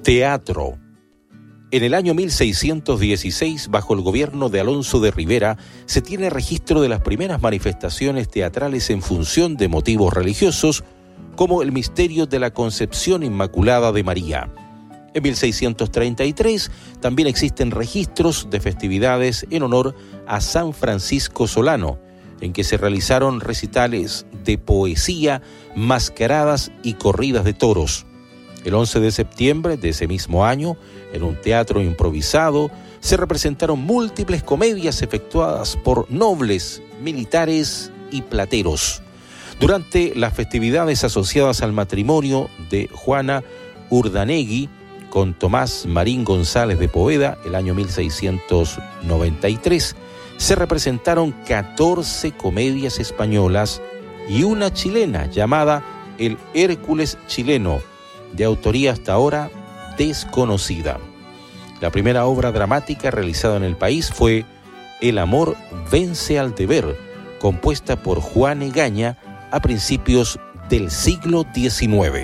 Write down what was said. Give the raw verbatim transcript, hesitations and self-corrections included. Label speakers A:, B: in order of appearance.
A: Teatro. En el año mil seiscientos dieciséis, bajo el gobierno de Alonso de Rivera, se tiene registro de las primeras manifestaciones teatrales en función de motivos religiosos, como el misterio de la Concepción Inmaculada de María. En mil seiscientos treinta y tres también existen registros de festividades en honor a San Francisco Solano, en que se realizaron recitales de poesía, mascaradas y corridas de toros. El once de septiembre de ese mismo año, en un teatro improvisado, se representaron múltiples comedias efectuadas por nobles, militares y plateros. Durante las festividades asociadas al matrimonio de Juana Urdanegui con Tomás Marín González de Poveda, el año mil seiscientos noventa y tres, se representaron catorce comedias españolas y una chilena llamada El Hércules Chileno, de autoría hasta ahora desconocida. La primera obra dramática realizada en el país fue El amor vence al deber, compuesta por Juan Egaña a principios del siglo diecinueve.